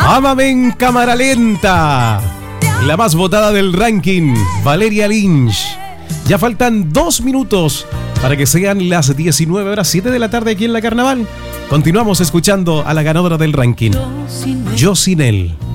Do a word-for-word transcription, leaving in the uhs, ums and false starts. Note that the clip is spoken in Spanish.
Ámame en cámara lenta. La más votada del ranking, Valeria Lynch. Ya faltan dos minutos para que sean las diecinueve horas, siete de la tarde aquí en la Carnaval. Continuamos escuchando a la ganadora del ranking, Yo sin él.